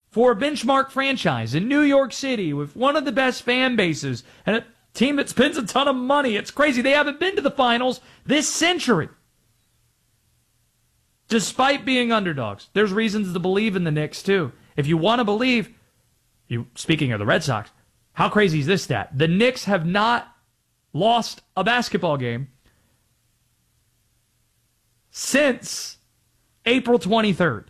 for a benchmark franchise in New York City with one of the best fan bases and a team that spends a ton of money. It's crazy. They haven't been to the finals this century. Despite being underdogs. There's reasons to believe in the Knicks, too. If you want to believe, speaking of the Red Sox, how crazy is this stat? The Knicks have not lost a basketball game since April 23rd.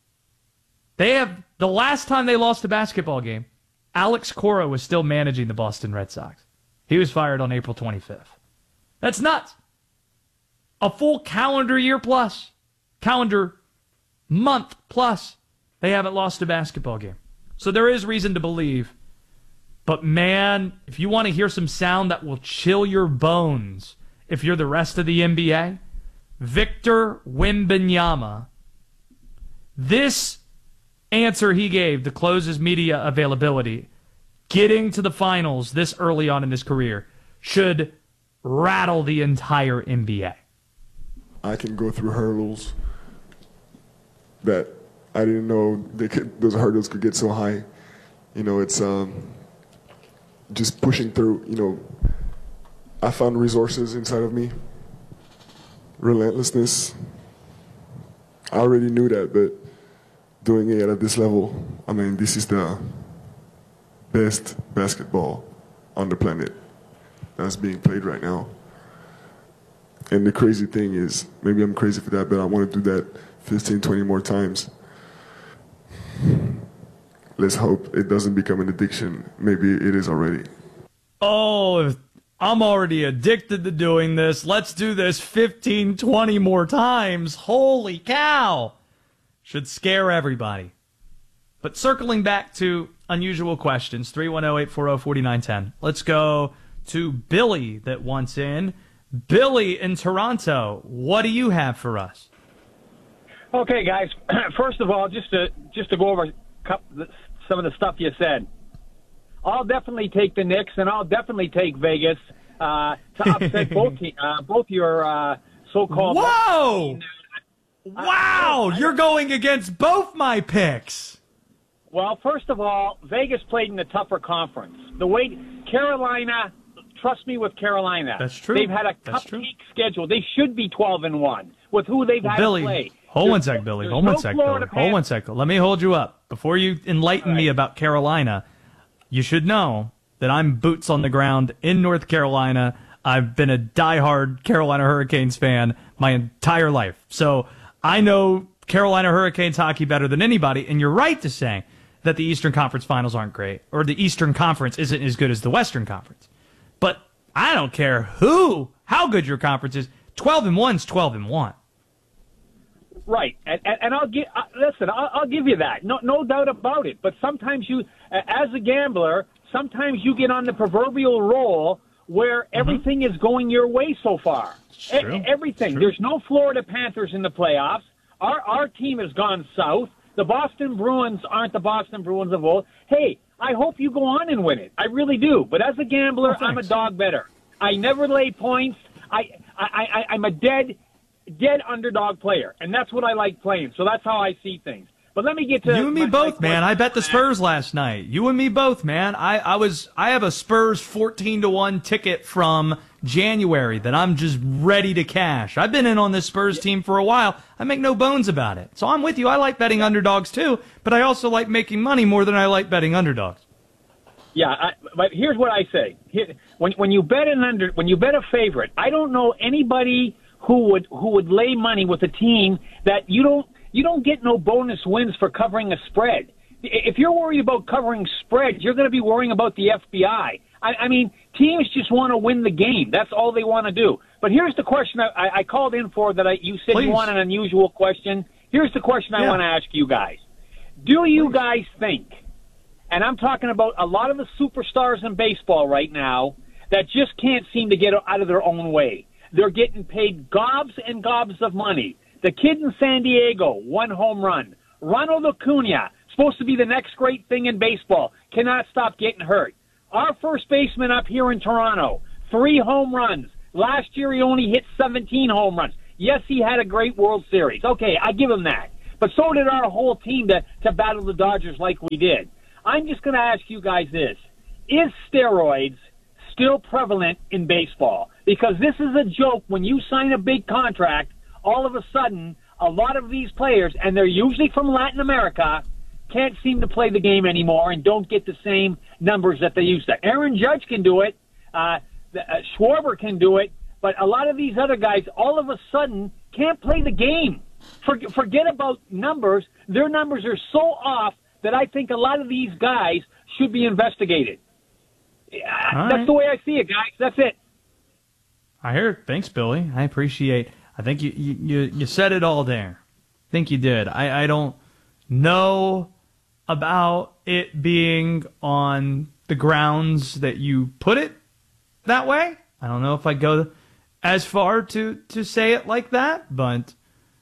The last time they lost a basketball game, Alex Cora was still managing the Boston Red Sox. He was fired on April 25th. That's nuts. A full calendar year plus, calendar month plus, they haven't lost a basketball game. So there is reason to believe. But man, if you want to hear some sound that will chill your bones, if you're the rest of the NBA, Victor Wembanyama, this answer he gave to close his media availability, getting to the finals this early on in his career, should rattle the entire NBA. I can go through hurdles that I didn't know those hurdles could get so high. It's just pushing through. I found resources inside of me, relentlessness. I already knew that, but doing it at this level, this is the best basketball on the planet that's being played right now. And the crazy thing is, maybe I'm crazy for that, but I want to do that 15, 20 more times. Let's hope it doesn't become an addiction. Maybe it is already. Oh, I'm already addicted to doing this. Let's do this 15, 20 more times. Holy cow. Should scare everybody. But circling back to unusual questions, 310-840-4910. Let's go to Billy that wants in. Billy in Toronto, what do you have for us? Okay, guys. First of all, just to go over some of the stuff you said, I'll definitely take the Knicks, and I'll definitely take Vegas to upset both your so-called. Whoa! Wow! You're going against both my picks. Well, first of all, Vegas played in a tougher conference. The way Carolina, trust me with Carolina. That's true. They've had a cupcake schedule. They should be 12-1 with who they've had to play. Hold one sec, Billy. Hold one sec. Let me hold you up. Before you enlighten me about Carolina, you should know that I'm boots on the ground in North Carolina. I've been a diehard Carolina Hurricanes fan my entire life. So I know Carolina Hurricanes hockey better than anybody, and you're right to say that the Eastern Conference Finals aren't great, or the Eastern Conference isn't as good as the Western Conference. But I don't care how good your conference is. 12-1 is 12-1. Right, and I'll give you that. No doubt about it. But sometimes you, as a gambler, sometimes you get on the proverbial roll where everything is going your way so far. Everything. There's no Florida Panthers in the playoffs. Our team has gone south. The Boston Bruins aren't the Boston Bruins of old. Hey, I hope you go on and win it. I really do. But as a gambler, I'm a dog better. I never lay points. I'm a dead underdog player, and that's what I like playing. So that's how I see things. But let me get to you and me both, man. I bet the Spurs last night. You and me both, man. I have a Spurs 14-1 ticket from January that I'm just ready to cash. I've been in on this Spurs team for a while. I make no bones about it. So I'm with you. I like betting underdogs too, but I also like making money more than I like betting underdogs. Yeah, but here's what I say: when you bet a favorite, I don't know anybody who would lay money with a team that you don't get no bonus wins for covering a spread. If you're worried about covering spreads, you're going to be worrying about the FBI. I mean, teams just want to win the game. That's all they want to do. But here's the question I called in for that you said you want an unusual question. Here's the question I want to ask you guys. Do you guys think, and I'm talking about a lot of the superstars in baseball right now that just can't seem to get out of their own way. They're getting paid gobs and gobs of money. The kid in San Diego, 1 home run. Ronald Acuna, supposed to be the next great thing in baseball, cannot stop getting hurt. Our first baseman up here in Toronto, 3 home runs. Last year he only hit 17 home runs. Yes, he had a great World Series. Okay, I give him that. but so did our whole team to battle the Dodgers like we did. I'm just going to ask you guys this. Is steroids still prevalent in baseball? Because this is a joke. When you sign a big contract, all of a sudden, a lot of these players, and they're usually from Latin America, can't seem to play the game anymore and don't get the same numbers that they used to. Aaron Judge can do it. Schwarber can do it. But a lot of these other guys, all of a sudden, can't play the game. Forget about numbers. Their numbers are so off that I think a lot of these guys should be investigated. That's the way I see it, guys. That's it. I hear it. Thanks, Billy. I appreciate. I think you said it all there. I think you did. I don't know about it being on the grounds that you put it that way. I don't know if I go as far to say it like that, but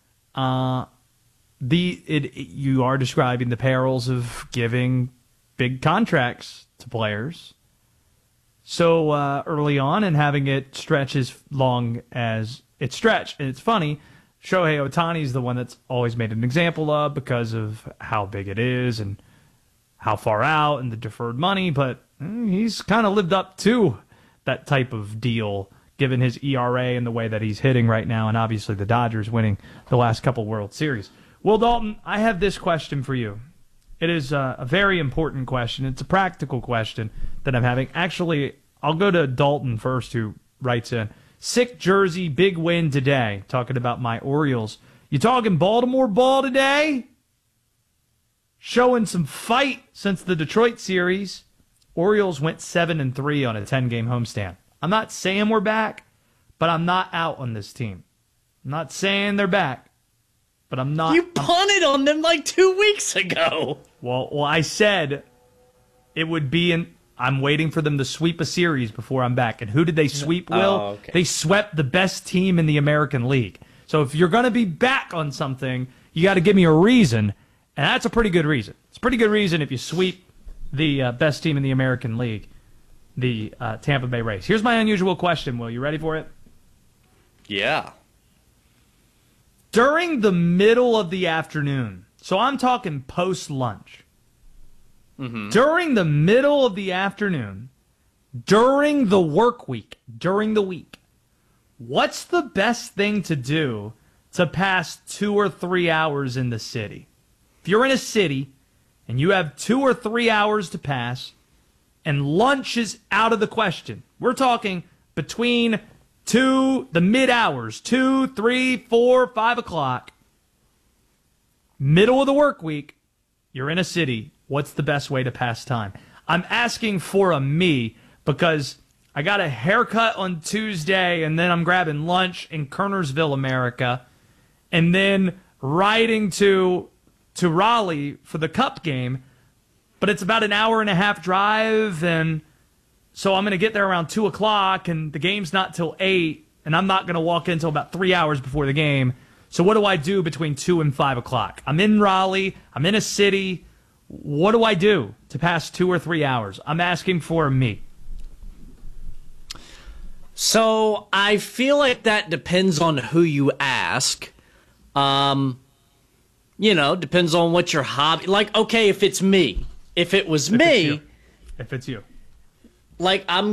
you are describing the perils of giving big contracts to players so early on and having it stretch as long as it stretched. And it's funny, Shohei Ohtani is the one that's always made an example of because of how big it is and how far out and the deferred money, but he's kind of lived up to that type of deal given his ERA and the way that he's hitting right now, and obviously the Dodgers winning the last couple World Series. Will Dalton, I have this question for you. It is a very important question. It's a practical question that I'm having. Actually, I'll go to Dalton first, who writes in. Sick jersey, big win today. Talking about my Orioles. You talking Baltimore ball today? Showing some fight since the Detroit series. Orioles went 7-3 on a 10-game homestand. I'm not saying we're back, but I'm not out on this team. I'm not saying they're back, but I'm not. You punted on them like 2 weeks ago. Well, I said it would be I'm waiting for them to sweep a series before I'm back. And who did they sweep, Will? Oh, okay. They swept the best team in the American League. So if you're going to be back on something, you got to give me a reason, and that's a pretty good reason. It's a pretty good reason if you sweep the best team in the American League, the Tampa Bay Rays. Here's my unusual question, Will. You ready for it? Yeah. During the middle of the afternoon, so I'm talking post-lunch, during the middle of the afternoon, during the work week, during the week, what's the best thing to do to pass 2 or 3 hours in the city? If you're in a city and you have 2 or 3 hours to pass, and lunch is out of the question. We're talking between the mid-hours, 2, 3, 4, 5 o'clock, middle of the work week, you're in a city. What's the best way to pass time? I'm asking for a me because I got a haircut on Tuesday, and then I'm grabbing lunch in Kernersville, America, and then riding to Raleigh for the Cup game. But it's about an hour and a half drive, and so I'm going to get there around 2 o'clock, and the game's not till 8, and I'm not going to walk in until about 3 hours before the game. So what do I do between 2 and 5 o'clock? I'm in Raleigh. I'm in a city. What do I do to pass 2 or 3 hours? I'm asking for me. So I feel like that depends on who you ask. Depends on what your hobby. Like, okay, if it's me. If it was me, if it's you, like I'm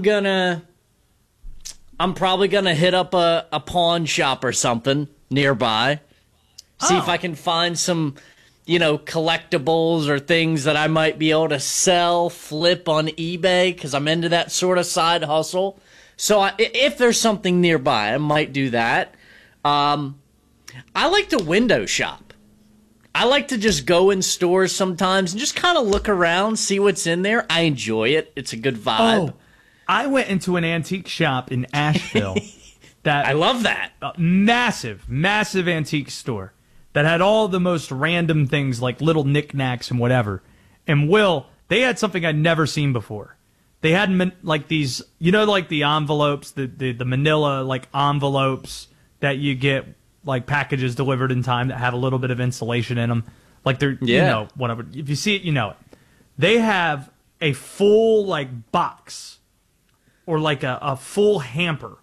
probably gonna hit up a pawn shop or something nearby, see if I can find some, collectibles or things that I might be able to sell, flip on eBay, because I'm into that sort of side hustle. So if there's something nearby, I might do that. I like to window shop. I like to just go in stores sometimes and just kind of look around, see what's in there. I enjoy it. It's a good vibe. Oh, I went into an antique shop in Asheville. I love that. Massive antique store that had all the most random things like little knickknacks and whatever. And Will, they had something I'd never seen before. They had like these, like the envelopes, the manila like envelopes that you get, like packages delivered in time that have a little bit of insulation in them. Like they're, whatever. If you see it, you know it. They have a full like box or like a full hamper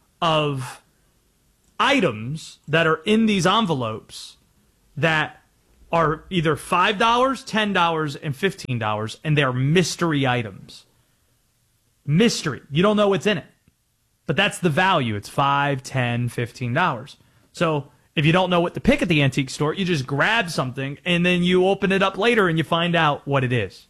of items that are in these envelopes that are either $5, $10, and $15, and they're mystery items. Mystery. You don't know what's in it. But that's the value. It's $5, $10, $15. So if you don't know what to pick at the antique store, you just grab something, and then you open it up later and you find out what it is.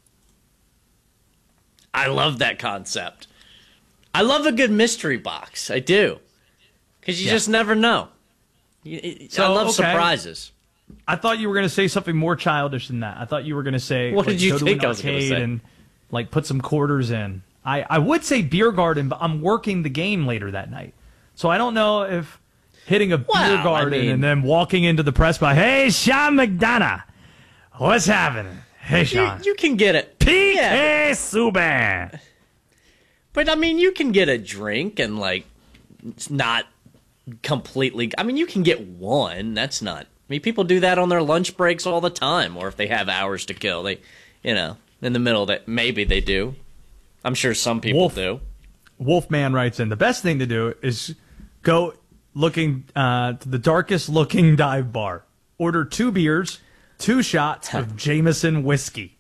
I love that concept. I love a good mystery box. I do. Because you just never know. I love surprises. I thought you were going to say something more childish than that. I thought you were going to say, what did you go think to I an was going to arcade say? and like put some quarters in. I would say beer garden, but I'm working the game later that night. So I don't know if hitting a beer garden and then walking into the press box, hey, Sean McDonough, what's happening? Hey, Sean. You can get it. PK Subban. But, I mean, you can get a drink and, like, it's not completely... I mean, you can get one. That's not... I mean, people do that on their lunch breaks all the time, or if they have hours to kill. They, you know, in the middle of that, maybe they do. I'm sure some people do. Wolfman writes in, the best thing to do is go looking to the darkest looking dive bar. Order 2 beers, 2 shots of Jameson whiskey.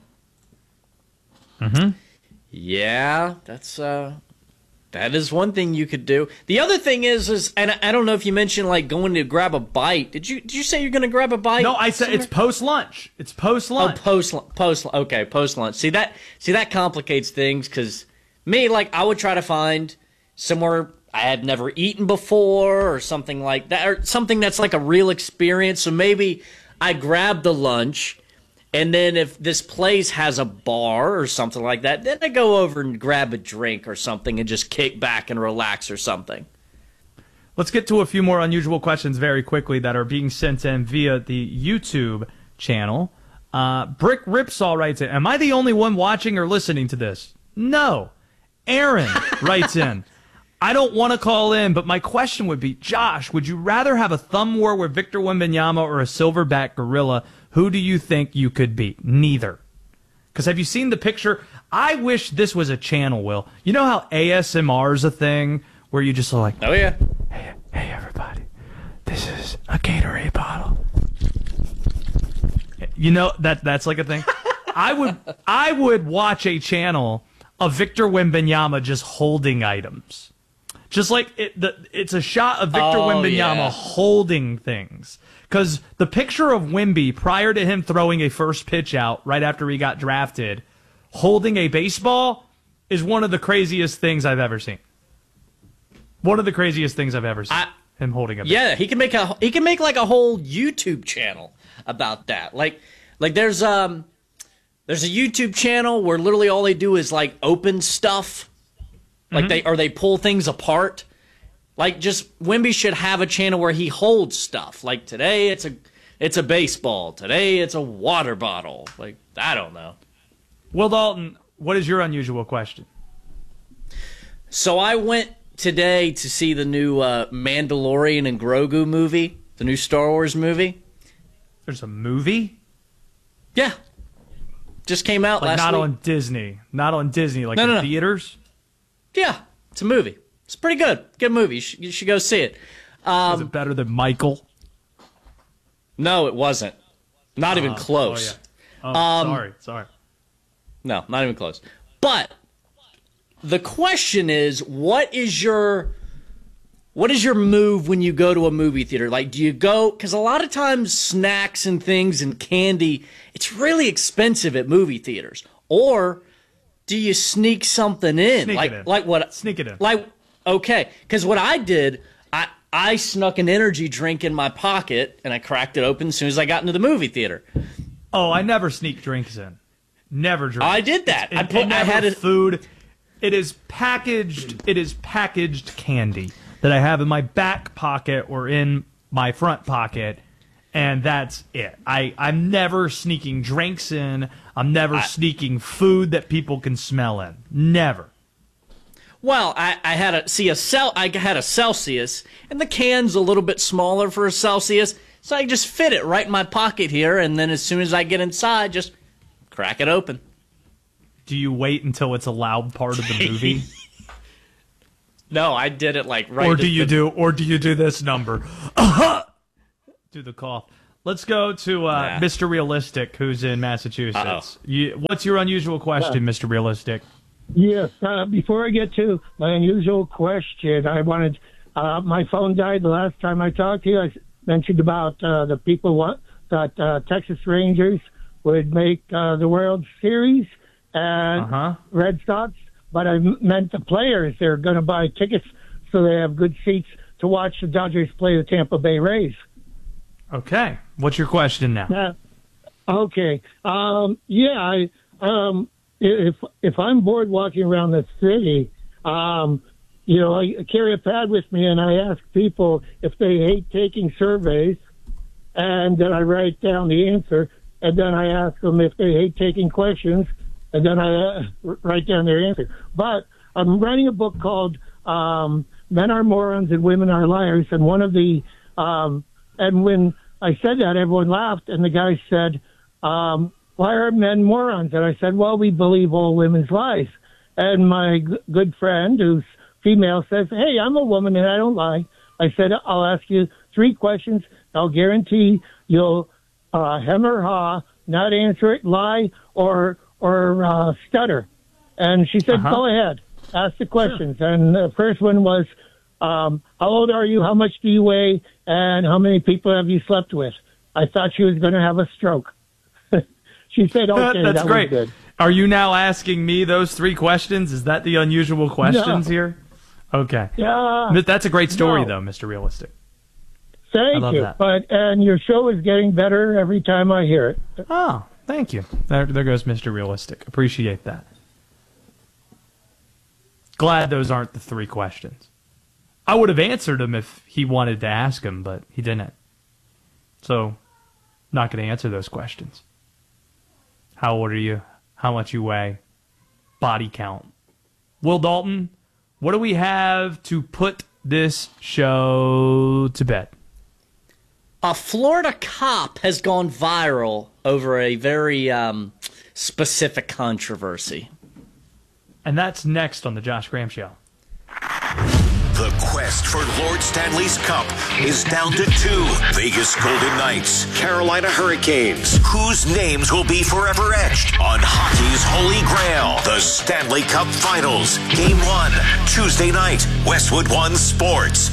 Yeah, that is one thing you could do. The other thing is, and I don't know if you mentioned like going to grab a bite. Did you say you're going to grab a bite? No, I said it's post lunch. It's post lunch. Oh, post lunch. See that complicates things because me, like, I would try to find somewhere I had never eaten before or something like that, or something that's like a real experience. So maybe I grab the lunch. And then if this place has a bar or something like that, then I go over and grab a drink or something and just kick back and relax or something. Let's get to a few more unusual questions very quickly that are being sent in via the YouTube channel. Brick Ripsaw writes in, am I the only one watching or listening to this? No. Aaron writes in, I don't want to call in, but my question would be, Josh, would you rather have a thumb war with Victor Wembanyama or a silverback gorilla? Who do you think you could beat? Neither. Because have you seen the picture? I wish this was a channel, Will. You know how ASMR is a thing where you just like, oh yeah, hey everybody, this is a Gatorade bottle. You know that's like a thing. I would watch a channel of Victor Wembanyama just holding items. Just like it's a shot of Victor Wembanyama holding things. Because the picture of Wemby prior to him throwing a first pitch out right after he got drafted, holding a baseball, is one of the craziest things I've ever seen. One of the craziest things I've ever seen. Him holding a baseball. Yeah, he can make like a whole YouTube channel about that. Like there's a YouTube channel where literally all they do is like open stuff. Like they pull things apart. Like, just Wemby should have a channel where he holds stuff. Like, today it's a baseball. Today it's a water bottle. Like, I don't know. Will Dalton, what is your unusual question? So I went today to see the new Mandalorian and Grogu movie, the new Star Wars movie. There's a movie? Yeah. Just came out last week. Not on Disney. Not on Disney, like in theaters? Yeah, it's a movie. It's pretty good. Good movie. You should go see it. Was it better than Michael? No, it wasn't. Not even close. Oh, yeah. Sorry. No, not even close. But the question is, what is your move when you go to a movie theater? Like, do you go, because a lot of times snacks and things and candy, it's really expensive at movie theaters. Or do you sneak something in? Sneak it in. Like what? Sneak it in. Like, okay, because what I did, I snuck an energy drink in my pocket and I cracked it open as soon as I got into the movie theater. Oh, I never sneak drinks in. Never drink. I did that. I had food. It is packaged. It is packaged candy that I have in my back pocket or in my front pocket, and that's it. I'm never sneaking drinks in. I'm never sneaking food that people can smell in. Never. Well, I had a Celsius, and the can's a little bit smaller for a Celsius, so I just fit it right in my pocket here, and then as soon as I get inside, just crack it open. Do you wait until it's a loud part of the movie? No, I did it like right. Or do you do this number? Do the cough. Let's go to Mr. Realistic, who's in Massachusetts. Uh-oh. What's your unusual question, Mr. Realistic? Yes. Before I get to my unusual question, I wanted. My phone died the last time I talked to you. I mentioned about the people that Texas Rangers would make the World Series and Red Sox, but I meant the players. They're going to buy tickets so they have good seats to watch the Dodgers play the Tampa Bay Rays. Okay. What's your question now? Okay. If I'm bored walking around the city, I carry a pad with me and I ask people if they hate taking surveys, and then I write down the answer, and then I ask them if they hate taking questions, and then I write down their answer. But I'm writing a book called Men Are Morons and Women Are Liars, and one of the and when I said that, everyone laughed, and the guy said, why are men morons? And I said, well, we believe all women's lies. And my good friend, who's female, says, hey, I'm a woman and I don't lie. I said, I'll ask you 3 questions. I'll guarantee you'll hem or haw, not answer it, lie, or stutter. And she said, go ahead, ask the questions. Sure. And the first one was, how old are you? How much do you weigh? And how many people have you slept with? I thought she was going to have a stroke. She said, okay, that's that great. was good. Are you now asking me those 3 questions? Is that the unusual questions here? Okay. Yeah. That's a great story, though, Mr. Realistic. Thank you. That. And your show is getting better every time I hear it. Oh, thank you. There goes Mr. Realistic. Appreciate that. Glad those aren't the 3 questions. I would have answered him if he wanted to ask them, but he didn't. So, not going to answer those questions. How old are you? How much you weigh? Body count. Will Dalton, what do we have to put this show to bed? A Florida cop has gone viral over a very specific controversy. And that's next on the Josh Graham Show. The quest for Lord Stanley's Cup is down to 2. Vegas Golden Knights, Carolina Hurricanes, whose names will be forever etched on hockey's holy grail. The Stanley Cup Finals, Game 1, Tuesday night, Westwood One Sports.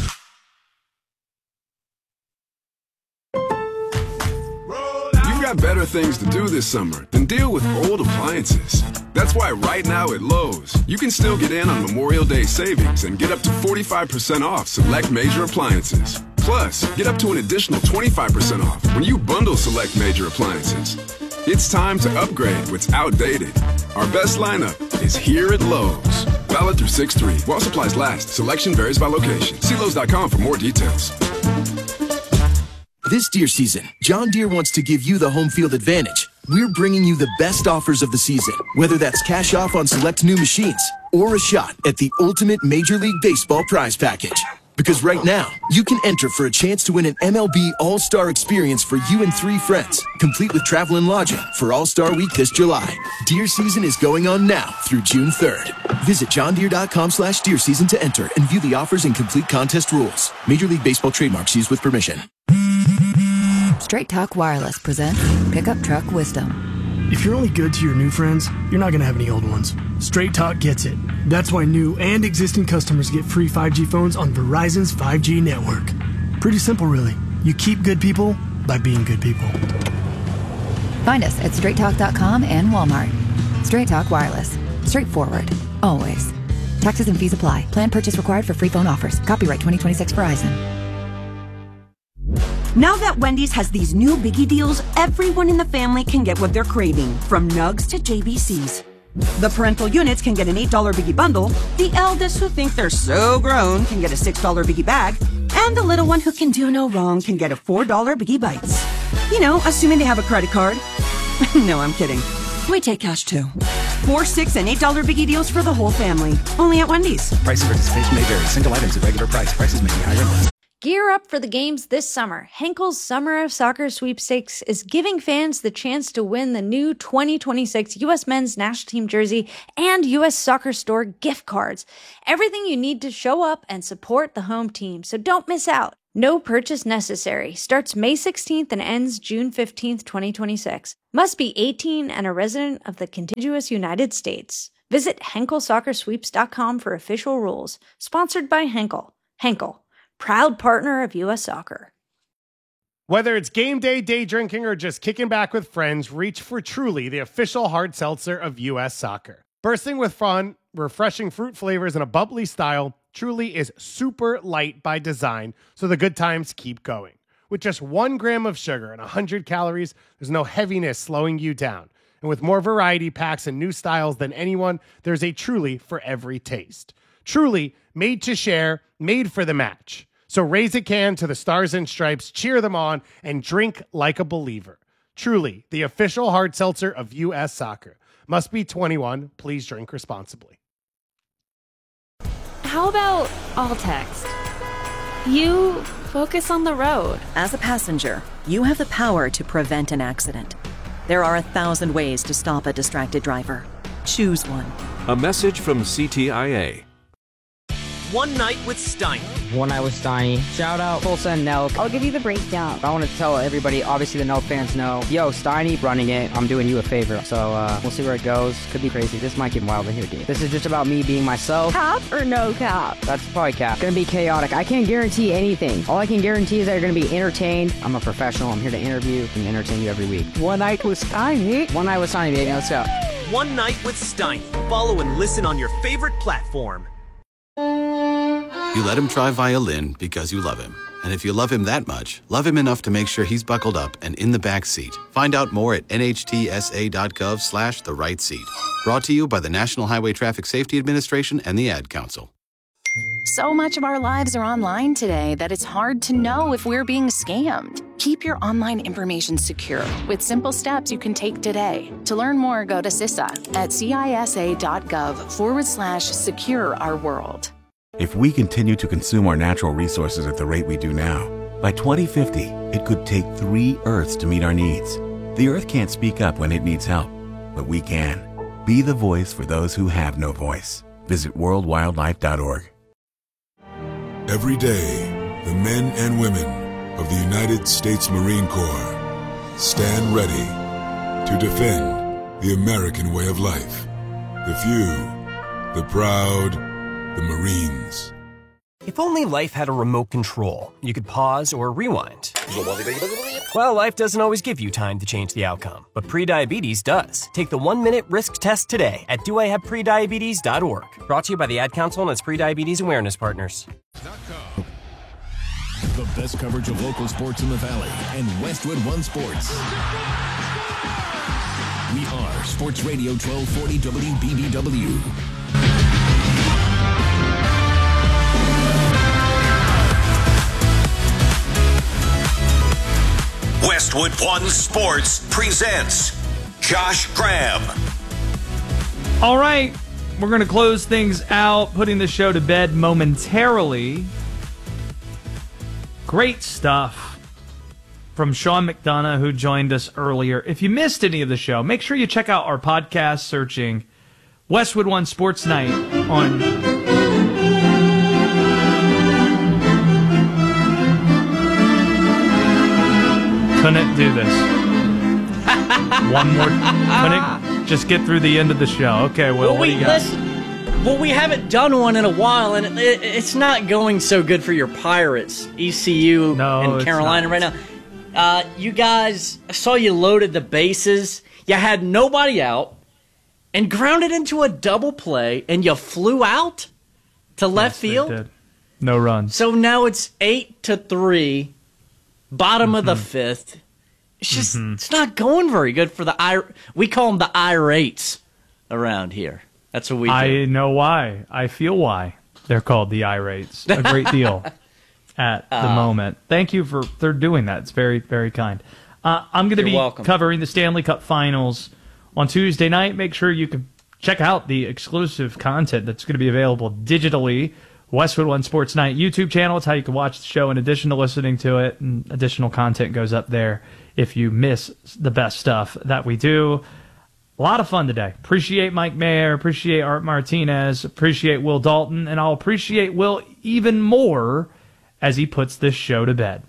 You've got better things to do this summer than deal with old appliances. That's why right now at Lowe's, you can still get in on Memorial Day savings and get up to 45% off select major appliances. Plus, get up to an additional 25% off when you bundle select major appliances. It's time to upgrade what's outdated. Our best lineup is here at Lowe's. Valid through 6/3. While supplies last, selection varies by location. See Lowe's.com for more details. This deer season, John Deere wants to give you the home field advantage. We're bringing you the best offers of the season, whether that's cash off on select new machines or a shot at the ultimate Major League Baseball prize package. Because right now, you can enter for a chance to win an MLB All-Star experience for you and 3 friends, complete with travel and lodging for All-Star Week this July. Deer season is going on now through June 3rd. Visit johndeere.com/deer season to enter and view the offers and complete contest rules. Major League Baseball trademarks used with permission. Straight Talk Wireless presents Pickup Truck Wisdom. If you're only good to your new friends, you're not going to have any old ones. Straight Talk gets it. That's why new and existing customers get free 5G phones on Verizon's 5G network. Pretty simple, really. You keep good people by being good people. Find us at straighttalk.com and Walmart. Straight Talk Wireless. Straightforward. Always. Taxes and fees apply. Plan purchase required for free phone offers. Copyright 2026 Verizon. Now that Wendy's has these new biggie deals, everyone in the family can get what they're craving, from nugs to JBCs. The parental units can get an $8 biggie bundle, the eldest who think they're so grown can get a $6 biggie bag, and the little one who can do no wrong can get a $4 biggie bites. You know, assuming they have a credit card. No, I'm kidding. We take cash too. 4, 6, and $8 biggie deals for the whole family. Only at Wendy's. Price and participation may vary. Single items at regular price. Prices may be higher and less. Gear up for the games this summer. Henkel's Summer of Soccer Sweepstakes is giving fans the chance to win the new 2026 U.S. Men's National Team jersey and U.S. Soccer Store gift cards. Everything you need to show up and support the home team, so don't miss out. No purchase necessary. Starts May 16th and ends June 15th, 2026. Must be 18 and a resident of the contiguous United States. Visit HenkelSoccerSweeps.com for official rules. Sponsored by Henkel. Henkel, proud partner of U.S. Soccer. Whether it's game day, day drinking, or just kicking back with friends, reach for Truly, the official hard seltzer of U.S. Soccer. Bursting with fun, refreshing fruit flavors, and a bubbly style, Truly is super light by design, so the good times keep going. With just 1 gram of sugar and 100 calories, there's no heaviness slowing you down. And with more variety packs and new styles than anyone, there's a Truly for every taste. Truly, made to share, made for the match. So raise a can to the Stars and Stripes, cheer them on, and drink like a believer. Truly, the official hard seltzer of U.S. Soccer. Must be 21. Please drink responsibly. How about all text? You focus on the road. As a passenger, you have the power to prevent an accident. There are 1,000 ways to stop a distracted driver. Choose one. A message from CTIA. One Night with Steiny. One Night with Steiny. Shout out Full Send Nelk. I'll give you the breakdown. I want to tell everybody, obviously the Nelk fans know, yo, Steiny running it, I'm doing you a favor. So we'll see where it goes. Could be crazy. This might get wild in here, dude. This is just about me being myself. Cap or no cap? That's probably cap. Gonna be chaotic. I can't guarantee anything. All I can guarantee is that you're gonna be entertained. I'm a professional. I'm here to interview and entertain you every week. One Night with Steiny. One Night with Steiny, baby. Let's go. One Night with Steiny. Follow and listen on your favorite platform. You let him try violin because you love him. And if you love him that much, love him enough to make sure he's buckled up and in the back seat. Find out more at nhtsa.gov/the right seat. Brought to you by the National Highway Traffic Safety Administration and the Ad Council. So much of our lives are online today that it's hard to know if we're being scammed. Keep your online information secure with simple steps you can take today. To learn more, go to CISA at CISA.gov/secure our world. If we continue to consume our natural resources at the rate we do now, by 2050, it could take 3 Earths to meet our needs. The Earth can't speak up when it needs help, but we can. Be the voice for those who have no voice. Visit worldwildlife.org. Every day, the men and women of the United States Marine Corps stand ready to defend the American way of life. The few, the proud, the Marines. If only life had a remote control, you could pause or rewind. Well, life doesn't always give you time to change the outcome, but prediabetes does. Take the 1-minute risk test today at doihaveprediabetes.org. Brought to you by the Ad Council and its prediabetes awareness partners. The best coverage of local sports in the Valley and Westwood One Sports. We are Sports Radio 1240 WBBW. Westwood One Sports presents Josh Graham. All right, we're going to close things out, putting the show to bed momentarily. Great stuff from Sean McDonough, who joined us earlier. If you missed any of the show, make sure you check out our podcast searching Westwood One Sports Night on... Couldn't do this. One more. Couldn't just get through the end of the show. Okay, Will, what do you got? Well, we haven't done one in a while, and it's not going so good for your Pirates, ECU and Carolina right now. You guys, I saw you loaded the bases. You had nobody out and grounded into a double play, and you flew out to left field. Did. No runs. So now it's 8-3. Bottom of the 5th. It's just it's not going very good for the we call them the irates around here. That's what we do. I know why. I feel why they're called the irates. A great deal at the moment. Thank you for doing that. It's very, very kind. I'm going to be covering the Stanley Cup Finals on Tuesday night. Make sure you can check out the exclusive content that's going to be available digitally. Westwood One Sports Night YouTube channel. It's how you can watch the show in addition to listening to it, and additional content goes up there if you miss the best stuff that we do. A lot of fun today. Appreciate Mike Mayer, appreciate Art Martinez, appreciate Will Dalton, and I'll appreciate Will even more as he puts this show to bed.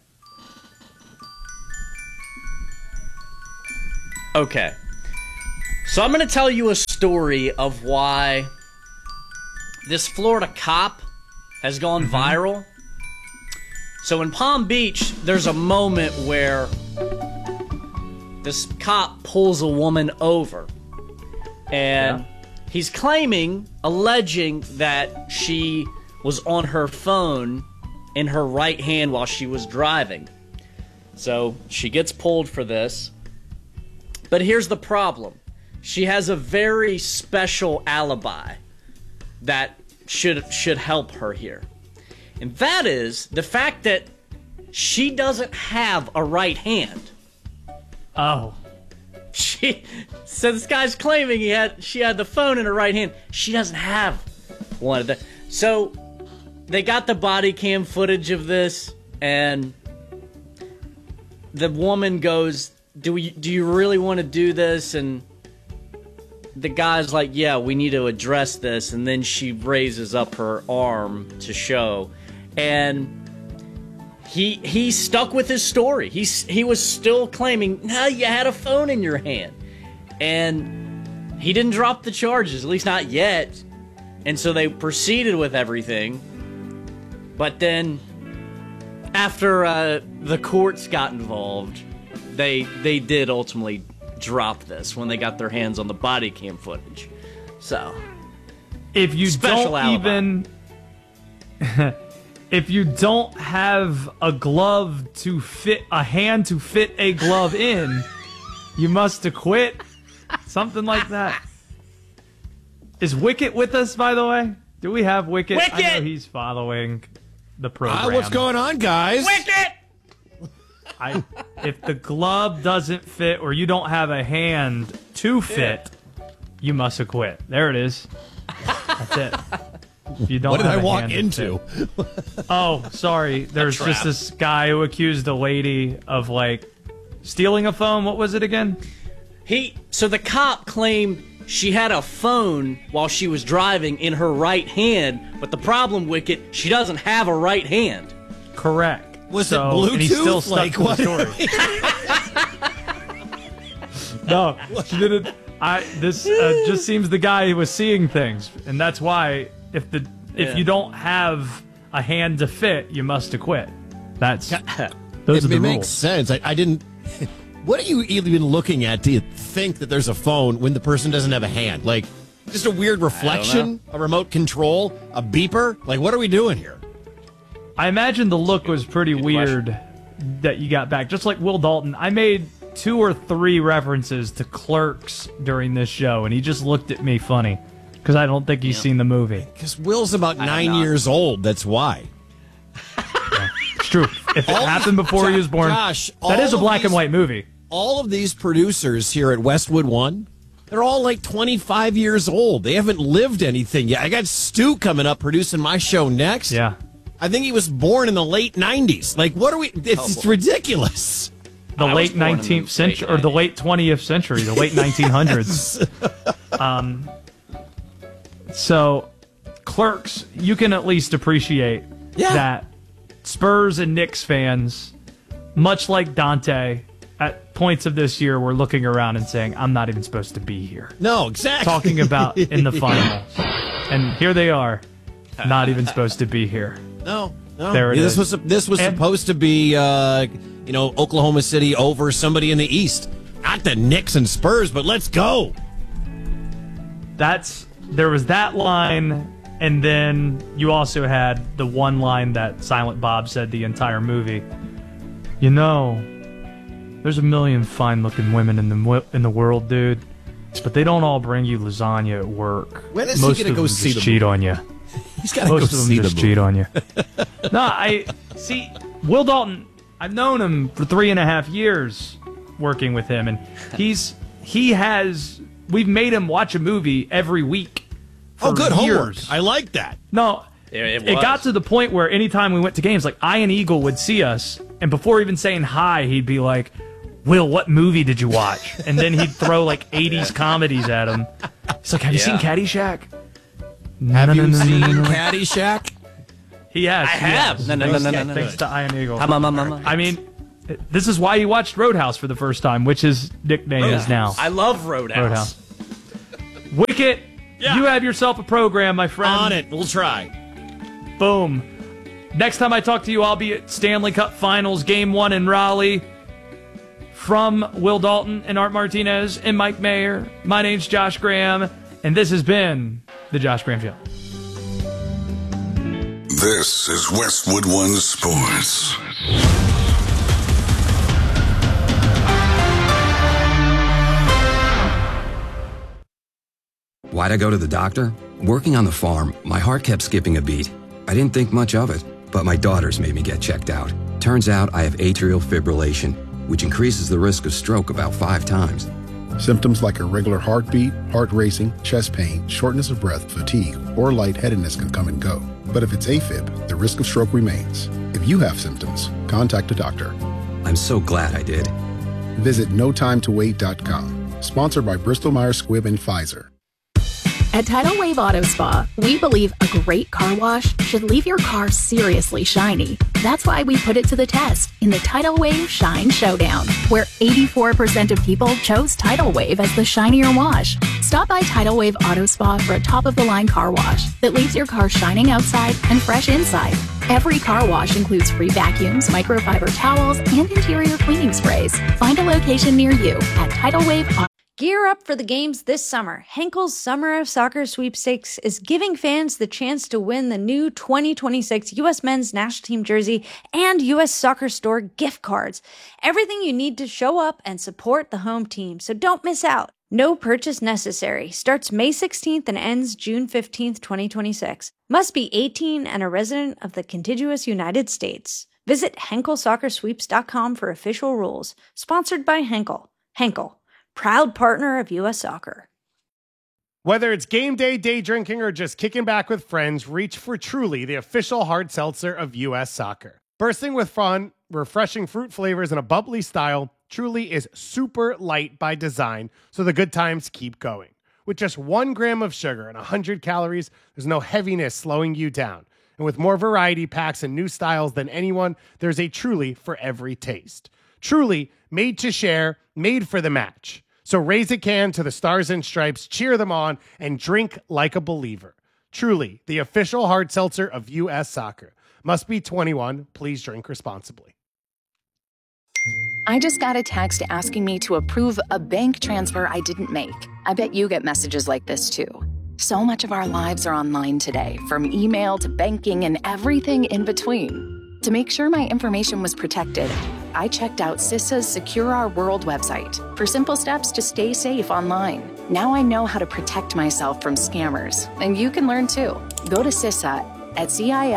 Okay. So I'm going to tell you a story of why this Florida cop has gone viral. So in Palm Beach, there's a moment where this cop pulls a woman over. And he's alleging that she was on her phone in her right hand while she was driving. So she gets pulled for this. But here's the problem. She has a very special alibi that should help her here. And that is the fact that she doesn't have a right hand. Oh. So this guy's claiming she had the phone in her right hand. She doesn't have one of them. So they got the body cam footage of this, and the woman goes, do you really want to do this? And the guy's like, yeah, we need to address this. And then she raises up her arm to show. And he stuck with his story. He was still claiming, no, you had a phone in your hand. And he didn't drop the charges, at least not yet. And so they proceeded with everything. But then, after the courts got involved, they did ultimately drop this when they got their hands on the body cam footage. So, if you if you don't have a glove to fit a hand to fit a glove in, you must acquit. Something like that. Is Wicket with us, by the way? Do we have Wicket? I know he's following the program. What's going on, guys? Wicket! If the glove doesn't fit or you don't have a hand to fit, you must acquit. There it is. That's it. If you don't what did have I a walk hand into? Oh, sorry. There's just this guy who accused a lady of, stealing a phone. What was it again? So the cop claimed she had a phone while she was driving in her right hand, but the problem, Wicket, she doesn't have a right hand. Correct. Was it Bluetooth? And he still stuck to the story. No, she didn't. This just seems the guy who was seeing things, and that's why if you don't have a hand to fit, you must acquit. Those are the rules. It makes sense. I didn't. What are you even looking at? Do you think that there's a phone when the person doesn't have a hand? Like, just a weird reflection, a remote control, a beeper? Like, what are we doing here? I imagine the look was pretty weird that you got back. Just like Will Dalton, I made 2 or 3 references to Clerks during this show, and he just looked at me funny because I don't think he's seen the movie. Because Will's about 9 years old, that's why. Yeah, it's true. If it happened before he was born, Josh, that is a black and white movie. All of these producers here at Westwood One, they're all like 25 years old. They haven't lived anything yet. I got Stu coming up producing my show next. Yeah. I think he was born in the late 90s. Like, what are we... It's ridiculous. The late 19th century, or the late 20th century, the late 1900s. So, Clerks, you can at least appreciate that Spurs and Knicks fans, much like Dante, at points of this year were looking around and saying, I'm not even supposed to be here. No, exactly. Talking about in the finals. And here they are, not even supposed to be here. No. There it is. This was supposed to be, Oklahoma City over somebody in the East. Not the Knicks and Spurs, but let's go. There was that line, and then you also had the one line that Silent Bob said the entire movie. You know, there's a million fine-looking women in the world, dude, but they don't all bring you lasagna at work. When is he going to go see the cheat on you. He's got to go see the movie. Most of them just cheat on you. No, I see. Will Dalton, I've known him for 3.5 years working with him, and we've made him watch a movie every week for good years. homework. I like that. No, it got to the point where anytime we went to games, like Ian Eagle would see us, and before even saying hi, he'd be like, Will, what movie did you watch? And then he'd throw 80s comedies at him. He's like, have you seen Caddyshack? Have you seen Caddyshack? He has. I have. No. Thanks to Ian Eagle. I mean, this is why you watched Roadhouse for the first time, which his nickname is now. I love Roadhouse. Wicket, you have yourself a program, my friend. On it. We'll try. Boom. Next time I talk to you, I'll be at Stanley Cup Finals, Game 1 in Raleigh. From Will Dalton and Art Martinez and Mike Mayer, my name's Josh Graham, and this has been The Josh Graham Show. This is Westwood One Sports. Why'd I go to the doctor? Working on the farm, my heart kept skipping a beat. I didn't think much of it, but my daughters made me get checked out. Turns out I have atrial fibrillation, which increases the risk of stroke about 5 times. Symptoms like irregular heartbeat, heart racing, chest pain, shortness of breath, fatigue, or lightheadedness can come and go. But if it's AFib, the risk of stroke remains. If you have symptoms, contact a doctor. I'm so glad I did. Visit notimetowait.com. Sponsored by Bristol-Myers Squibb and Pfizer. At Tidal Wave Auto Spa, we believe a great car wash should leave your car seriously shiny. That's why we put it to the test in the Tidal Wave Shine Showdown, where 84% of people chose Tidal Wave as the shinier wash. Stop by Tidal Wave Auto Spa for a top-of-the-line car wash that leaves your car shining outside and fresh inside. Every car wash includes free vacuums, microfiber towels, and interior cleaning sprays. Find a location near you at Tidal Wave Auto. Gear up for the games this summer. Henkel's Summer of Soccer Sweepstakes is giving fans the chance to win the new 2026 U.S. Men's National Team jersey and U.S. Soccer Store gift cards. Everything you need to show up and support the home team, so don't miss out. No purchase necessary. Starts May 16th and ends June 15th, 2026. Must be 18 and a resident of the contiguous United States. Visit HenkelSoccerSweeps.com for official rules. Sponsored by Henkel. Henkel, proud partner of U.S. Soccer. Whether it's game day, day drinking, or just kicking back with friends, reach for Truly, the official hard seltzer of U.S. Soccer. Bursting with fun, refreshing fruit flavors, and a bubbly style, Truly is super light by design, so the good times keep going. With just 1 gram of sugar and 100 calories, there's no heaviness slowing you down. And with more variety packs and new styles than anyone, there's a Truly for every taste. Truly, made to share, made for the match. So raise a can to the Stars and Stripes, cheer them on, and drink like a believer. Truly, the official hard seltzer of U.S. Soccer. Must be 21. Please drink responsibly. I just got a text asking me to approve a bank transfer I didn't make. I bet you get messages like this too. So much of our lives are online today, from email to banking and everything in between. To make sure my information was protected, I checked out CISA's Secure Our World website for simple steps to stay safe online. Now I know how to protect myself from scammers, and you can learn too. Go to CISA at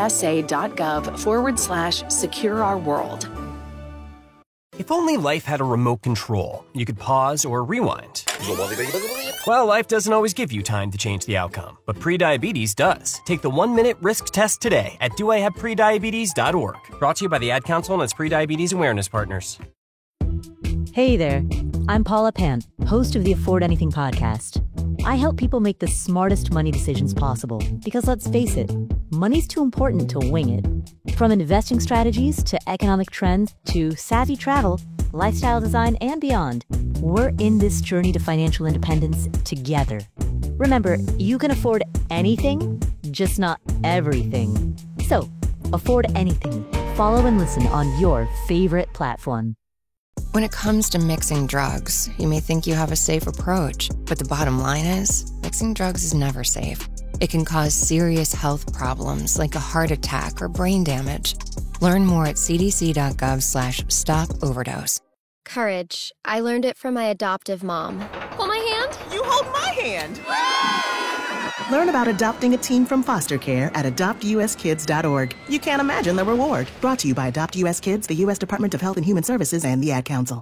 cisa.gov/Secure Our World. If only life had a remote control, you could pause or rewind. Well, life doesn't always give you time to change the outcome, but prediabetes does. Take the 1-minute risk test today at doihaveprediabetes.org. Brought to you by the Ad Council and its prediabetes awareness partners. Hey there, I'm Paula Pant, host of the Afford Anything podcast. I help people make the smartest money decisions possible because, let's face it, money's too important to wing it. From investing strategies to economic trends to savvy travel, lifestyle design, and beyond, we're in this journey to financial independence together. Remember, you can afford anything, just not everything. So, afford anything. Follow and listen on your favorite platform. When it comes to mixing drugs, you may think you have a safe approach, but the bottom line is, mixing drugs is never safe. It can cause serious health problems like a heart attack or brain damage. Learn more at cdc.gov/stop-overdose. Courage. I learned it from my adoptive mom. Hold my hand. You hold my hand. Learn about adopting a teen from foster care at adoptuskids.org. You can't imagine the reward. Brought to you by Adopt U.S. Kids, the U.S. Department of Health and Human Services, and the Ad Council.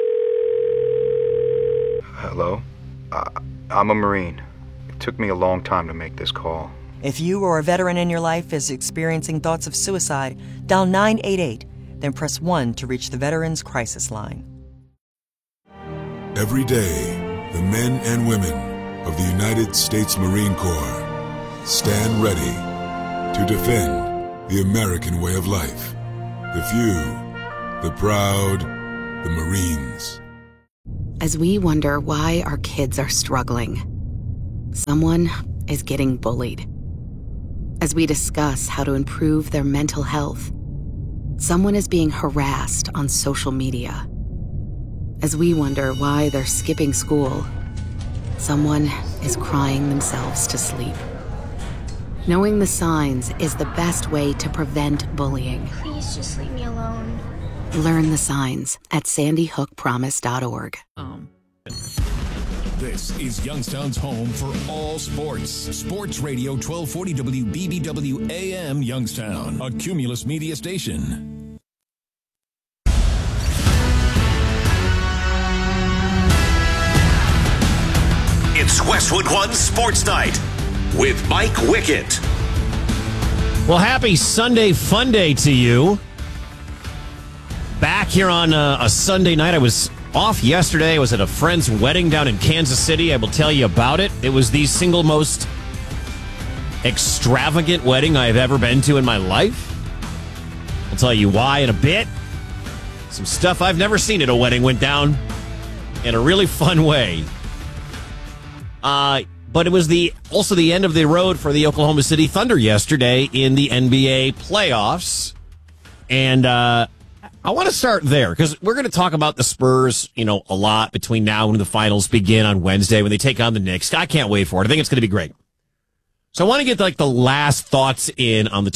Hello? I'm a Marine. It took me a long time to make this call. If you or a veteran in your life is experiencing thoughts of suicide, dial 988, then press 1 to reach the Veterans Crisis Line. Every day, the men and women of the United States Marine Corps stand ready to defend the American way of life. The few, the proud, the Marines. As we wonder why our kids are struggling, someone is getting bullied. As we discuss how to improve their mental health, someone is being harassed on social media. As we wonder why they're skipping school, someone is crying themselves to sleep. Knowing the signs is the best way to prevent bullying. Please just leave me alone. Learn the signs at sandyhookpromise.org. This is Youngstown's home for all sports. Sports Radio 1240 WBBW AM Youngstown, a Cumulus media station. It's Westwood One Sports Night with Mike Wickett. Well, happy Sunday Fun Day to you. Back here on a Sunday night. I was off yesterday. I was at a friend's wedding down in Kansas City. I will tell you about it. It was the single most extravagant wedding I have ever been to in my life. I'll tell you why in a bit. Some stuff I've never seen at a wedding went down in a really fun way. But it was also the end of the road for the Oklahoma City Thunder yesterday in the NBA playoffs. And I want to start there because we're going to talk about the Spurs, a lot between now and the finals begin on Wednesday when they take on the Knicks. I can't wait for it. I think it's going to be great. So I want to get the last thoughts in on the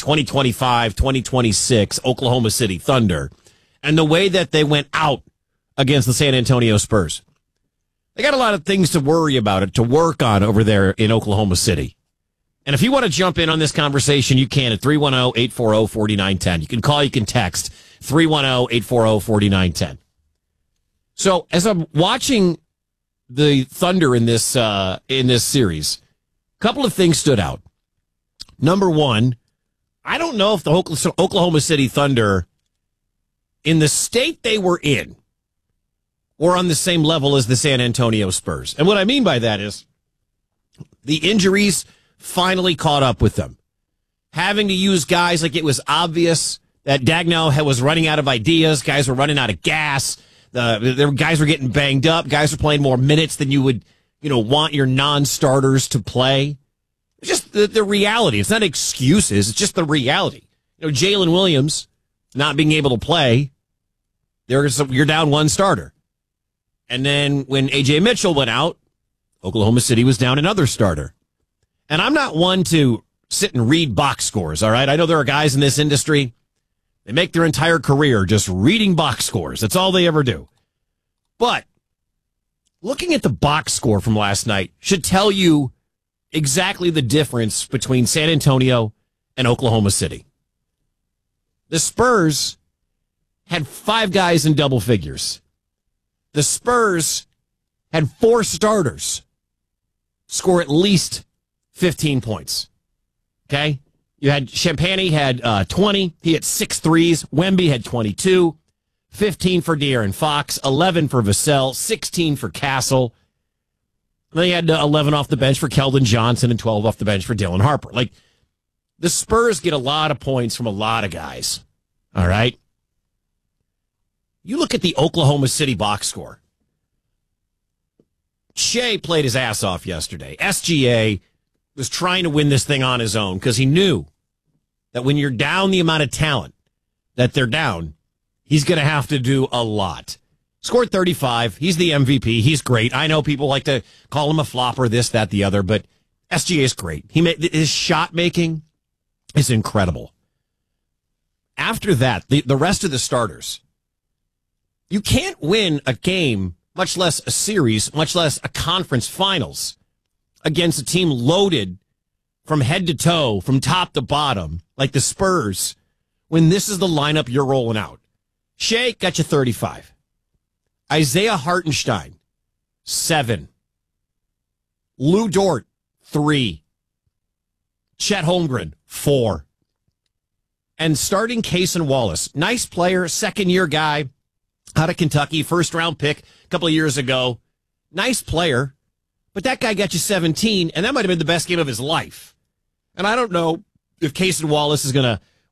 2025-2026 Oklahoma City Thunder and the way that they went out against the San Antonio Spurs. They got a lot of things to worry about, to work on over there in Oklahoma City. And if you want to jump in on this conversation, you can at 310-840-4910. You can call, you can text 310-840-4910. So as I'm watching the Thunder in this series, a couple of things stood out. Number one, I don't know if the Oklahoma City Thunder, in the state they were in, were on the same level as the San Antonio Spurs. And what I mean by that is the injuries finally caught up with them. Having to use guys like it was obvious that Dagnall was running out of ideas. Guys were running out of gas. Guys were getting banged up. Guys were playing more minutes than you would, want your non-starters to play. It's just the reality. It's not excuses. It's just the reality. Jalen Williams not being able to play, you're down one starter. And then when A.J. Mitchell went out, Oklahoma City was down another starter. And I'm not one to sit and read box scores, all right? I know there are guys in this industry, they make their entire career just reading box scores. That's all they ever do. But looking at the box score from last night should tell you exactly the difference between San Antonio and Oklahoma City. The Spurs had 5 guys in double figures. The Spurs had 4 starters score at least 15 points. Okay? You had Champagny had 20. He had 6 threes. Wemby had 22. 15 for De'Aaron Fox. 11 for Vassell. 16 for Castle. And then he had 11 off the bench for Keldon Johnson and 12 off the bench for Dylan Harper. The Spurs get a lot of points from a lot of guys. All right? You look at the Oklahoma City box score. Shea played his ass off yesterday. SGA was trying to win this thing on his own because he knew that when you're down the amount of talent that they're down, he's going to have to do a lot. Scored 35. He's the MVP. He's great. I know people like to call him a flopper, this, that, the other, but SGA is great. His shot making is incredible. After that, the rest of the starters, you can't win a game, much less a series, much less a conference finals, against a team loaded from head to toe, from top to bottom, like the Spurs, when this is the lineup you're rolling out. Shea got you 35. Isaiah Hartenstein, 7. Lou Dort, 3. Chet Holmgren, 4. And starting Cason Wallace, nice player, second-year guy, out of Kentucky, first-round pick a couple of years ago. Nice player, but that guy got you 17, and that might have been the best game of his life. And I don't know if Cason Wallace is going to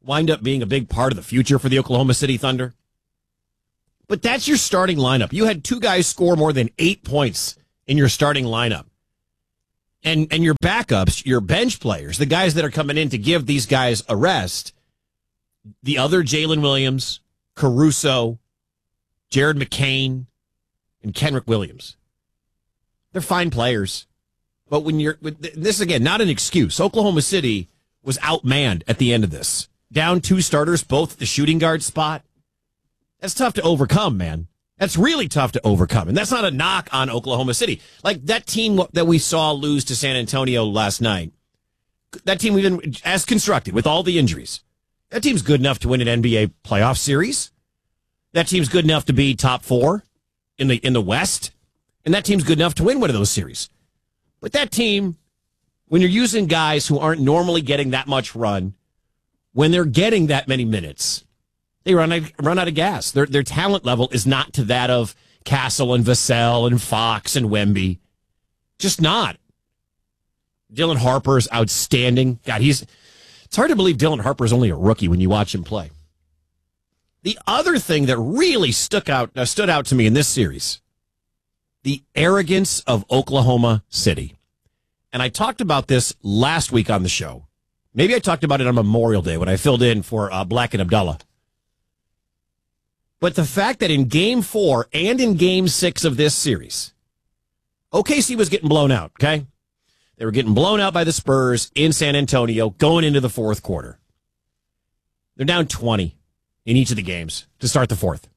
wind up being a big part of the future for the Oklahoma City Thunder. But that's your starting lineup. You had 2 guys score more than 8 points in your starting lineup. And your backups, your bench players, the guys that are coming in to give these guys a rest, the other Jalen Williams, Caruso, Jared McCain, and Kenrick Williams. They're fine players. But when you're, this again, not an excuse. Oklahoma City was outmanned at the end of this. Down 2 starters, both at the shooting guard spot. That's tough to overcome, man. That's really tough to overcome. And that's not a knock on Oklahoma City. Like that team that we saw lose to San Antonio last night, that team even as constructed with all the injuries, that team's good enough to win an NBA playoff series. That team's good enough to be top 4 in the West. And that team's good enough to win one of those series. But that team, when you're using guys who aren't normally getting that much run, when they're getting that many minutes, they run out of gas. Their talent level is not to that of Castle and Vassell and Fox and Wemby. Just not. Dylan Harper's outstanding. God, it's hard to believe Dylan Harper's only a rookie when you watch him play. The other thing that really stood out to me in this series, the arrogance of Oklahoma City. And I talked about this last week on the show. Maybe I talked about it on Memorial Day when I filled in for Black and Abdullah. But the fact that in Game 4 and in Game 6 of this series, OKC was getting blown out, okay? They were getting blown out by the Spurs in San Antonio going into the fourth quarter. They're down 20 in each of the games to start the fourth.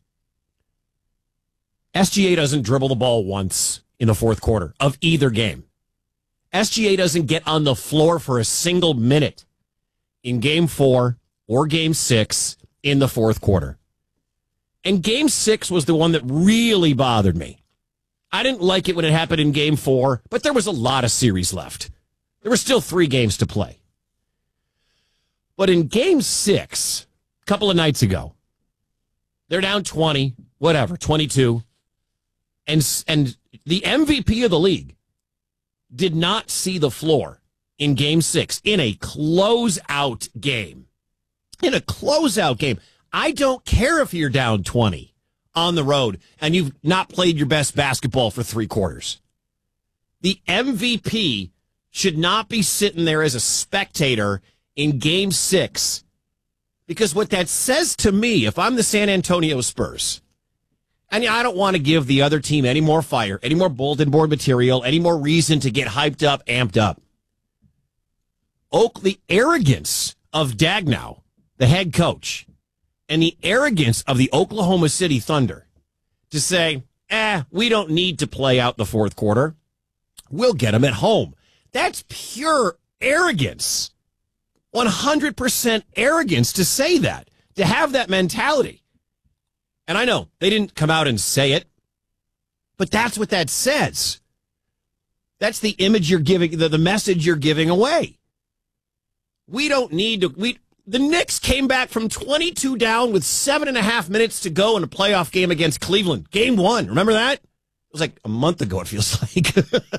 SGA doesn't dribble the ball once in the fourth quarter of either game. SGA doesn't get on the floor for a single minute in Game 4 or Game 6 in the fourth quarter. And Game 6 was the one that really bothered me. I didn't like it when it happened in Game 4, but there was a lot of series left. There were still 3 games to play. But in Game 6, a couple of nights ago, they're down 20, 22. And the MVP of the league did not see the floor in Game 6 in a closeout game. In a closeout game. I don't care if you're down 20 on the road and you've not played your best basketball for 3 quarters. The MVP should not be sitting there as a spectator in Game 6, because what that says to me, if I'm the San Antonio Spurs, and I don't want to give the other team any more fire, any more bulletin board material, any more reason to get hyped up, amped up. The arrogance of Daigneault, the head coach, and the arrogance of the Oklahoma City Thunder to say, we don't need to play out the fourth quarter. We'll get them at home. That's pure arrogance. 100% arrogance to say that, to have that mentality. And I know they didn't come out and say it, but that's what that says. That's the image you're giving, the message you're giving away. We don't need to. The Knicks came back from 22 down with 7.5 minutes to go in a playoff game against Cleveland. Game 1. Remember that? It was like a month ago, it feels like.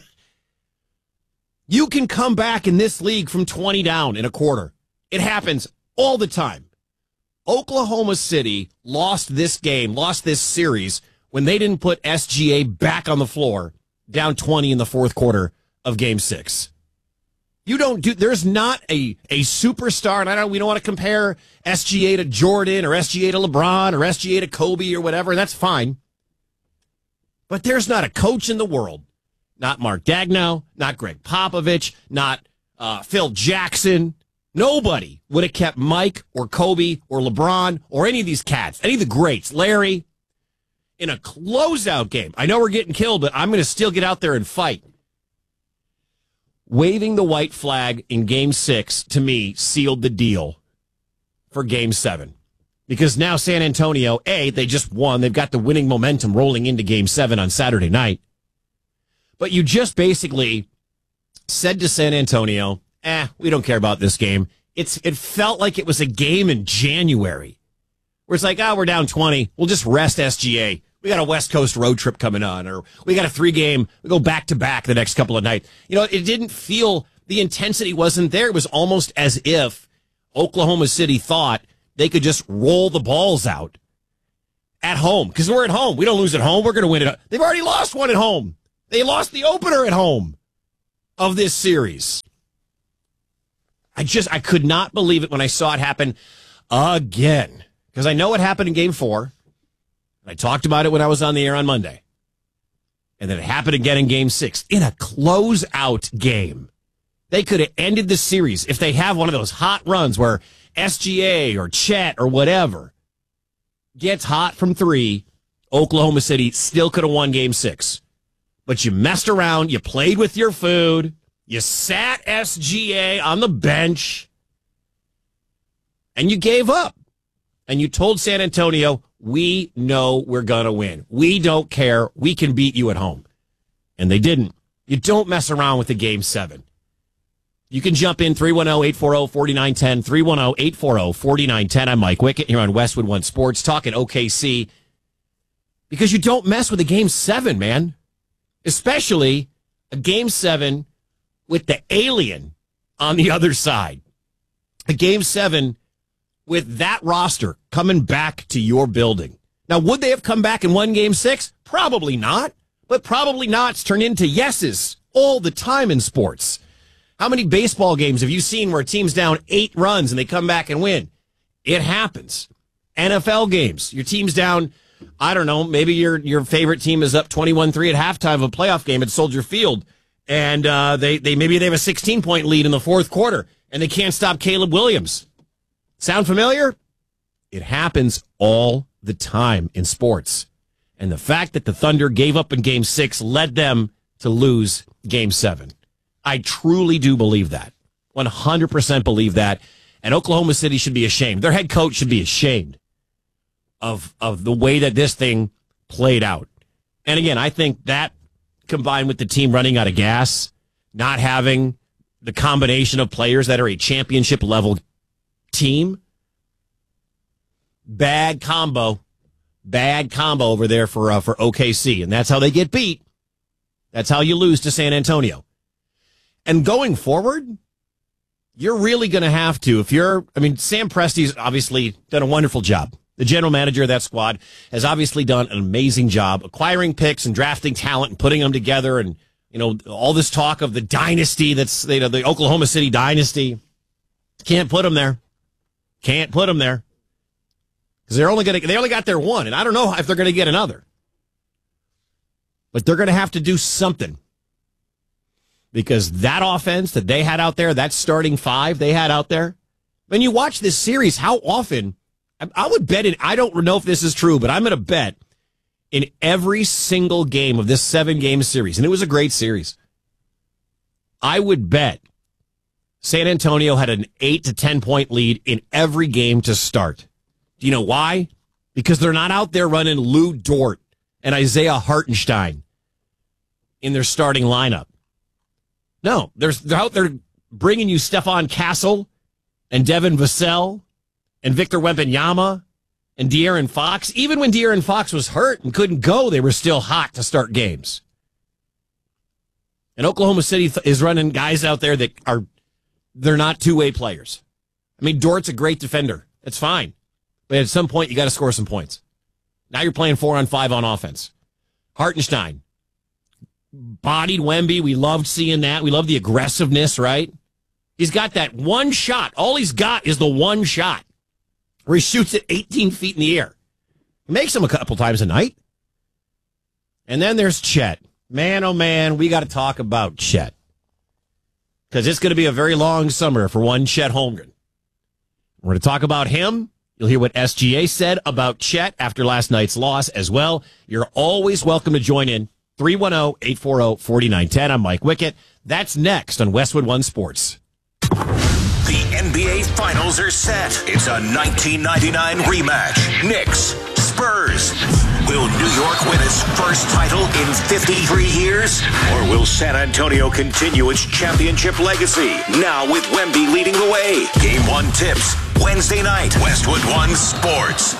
You can come back in this league from 20 down in a quarter. It happens all the time. Oklahoma City lost this game, lost this series, when they didn't put SGA back on the floor down 20 in the fourth quarter of Game 6. There's not a superstar, and we don't want to compare SGA to Jordan or SGA to LeBron or SGA to Kobe or whatever, and that's fine. But there's not a coach in the world, not Mark Daigneault, not Greg Popovich, not Phil Jackson. Nobody would have kept Mike or Kobe or LeBron or any of these cats, any of the greats, Larry, in a closeout game. I know we're getting killed, but I'm going to still get out there and fight. Waving the white flag in Game 6, to me, sealed the deal for Game 7. Because now San Antonio, they just won. They've got the winning momentum rolling into Game 7 on Saturday night. But you just basically said to San Antonio, we don't care about this game. It felt like it was a game in January, where it's like, we're down 20. We'll just rest SGA. We got a West Coast road trip coming on, or we got a 3-game, we go back-to-back the next couple of nights. It didn't feel, the intensity wasn't there. It was almost as if Oklahoma City thought they could just roll the balls out at home. Because we're at home. We don't lose at home. We're going to win it. They've already lost one at home. They lost the opener at home of this series. I could not believe it when I saw it happen again. Because I know it happened in Game 4. I talked about it when I was on the air on Monday. And then it happened again in Game 6 in a closeout game. They could have ended the series if they have one of those hot runs where SGA or Chet or whatever gets hot from 3. Oklahoma City still could have won Game 6. But you messed around. You played with your food. You sat SGA on the bench. And you gave up. And you told San Antonio, we know we're going to win. We don't care. We can beat you at home. And they didn't. You don't mess around with the Game 7. You can jump in 310-840-4910, 310-840-4910. I'm Mike Wickett here on Westwood One Sports, talking OKC. Because you don't mess with a Game 7, man. Especially a Game 7 with the alien on the other side. A Game 7 with that roster coming back to your building. Now, would they have come back and won Game 6? Probably not. But probably not's turn into yeses all the time in sports. How many baseball games have you seen where a team's down 8 runs and they come back and win? It happens. NFL games, your team's down, I don't know, maybe your favorite team is up 21-3 at halftime of a playoff game at Soldier Field, and maybe they have a 16-point lead in the fourth quarter, and they can't stop Caleb Williams. Sound familiar? It happens all the time in sports. And the fact that the Thunder gave up in Game 6 led them to lose Game 7. I truly do believe that. 100% believe that. And Oklahoma City should be ashamed. Their head coach should be ashamed of the way that this thing played out. And again, I think that combined with the team running out of gas, not having the combination of players that are a championship level team, bad combo over there for OKC. And that's how they get beat. That's how you lose to San Antonio. And going forward, you're really going to have to, Sam Presti's obviously done a wonderful job. The general manager of that squad has obviously done an amazing job acquiring picks and drafting talent and putting them together. And, all this talk of the dynasty that's, the Oklahoma City dynasty. Can't put them there. Can't put them there. Because they only got their one. And I don't know if they're going to get another. But they're going to have to do something. Because that offense that they had out there, that starting 5 they had out there, when you watch this series, how often, I would bet it, I don't know if this is true, but I'm going to bet in every single game of this 7-game series, and it was a great series, I would bet San Antonio had an 8 to 10 point lead in every game to start. Do you know why? Because they're not out there running Lou Dort and Isaiah Hartenstein in their starting lineup. No, they're out there bringing you Stephon Castle and Devin Vassell and Victor Wembanyama and De'Aaron Fox. Even when De'Aaron Fox was hurt and couldn't go, they were still hot to start games. And Oklahoma City is running guys out there that they're not two-way players. Dort's a great defender. That's fine. But at some point, you got to score some points. Now you're playing 4-on-5 on offense. Hartenstein. Bodied Wemby. We loved seeing that. We love the aggressiveness, right? He's got that one shot. All he's got is the one shot where he shoots it 18 feet in the air. He makes them a couple times a night. And then there's Chet. Man, oh man, we got to talk about Chet. Because it's going to be a very long summer for one Chet Holmgren. We're going to talk about him. You'll hear what SGA said about Chet after last night's loss as well. You're always welcome to join in. 310-840-4910. I'm Mike Wickett. That's next on Westwood One Sports. The NBA Finals are set. It's a 1999 rematch. Knicks, Spurs. Will New York win its first title in 53 years? Or will San Antonio continue its championship legacy? Now with Wemby leading the way. Game 1 tips Wednesday night. Westwood One Sports.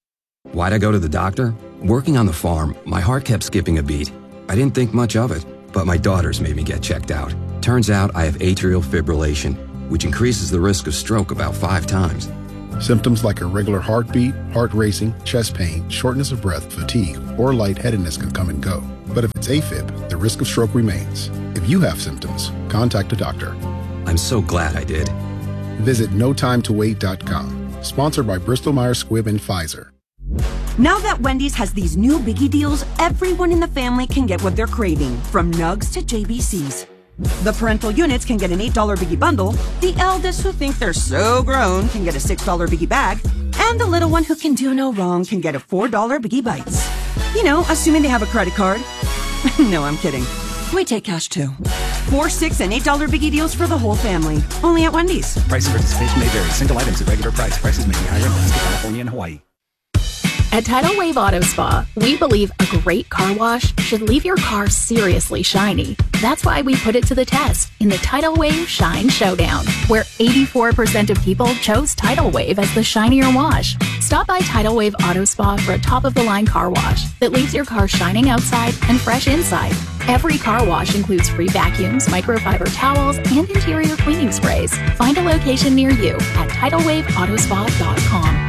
Why'd I go to the doctor? Working on the farm, my heart kept skipping a beat. I didn't think much of it. but my daughters made me get checked out. Turns out I have atrial fibrillation, which increases the risk of stroke about 5 times. Symptoms like irregular heartbeat, heart racing, chest pain, shortness of breath, fatigue, or lightheadedness can come and go. But if it's AFib, the risk of stroke remains. If you have symptoms, contact a doctor. I'm so glad I did. Visit notimetowait.com. Sponsored by Bristol-Myers Squibb and Pfizer. Now that Wendy's has these new biggie deals, everyone in the family can get what they're craving, from nugs to JBCs. The parental units can get an $8 biggie bundle, the eldest who think they're so grown can get a $6 biggie bag, and the little one who can do no wrong can get a $4 biggie bites. You know, assuming they have a credit card. No, I'm kidding. We take cash too. 4, 6, and $8 biggie deals for the whole family. Only at Wendy's. Price and participation may vary. Single items at regular price. Prices may be higher in Alaska, California, and Hawaii. At Tidal Wave Auto Spa, we believe a great car wash should leave your car seriously shiny. That's why we put it to the test in the Tidal Wave Shine Showdown, where 84% of people chose Tidal Wave as the shinier wash. Stop by Tidal Wave Auto Spa for a top-of-the-line car wash that leaves your car shining outside and fresh inside. Every car wash includes free vacuums, microfiber towels, and interior cleaning sprays. Find a location near you at TidalWaveAutospa.com.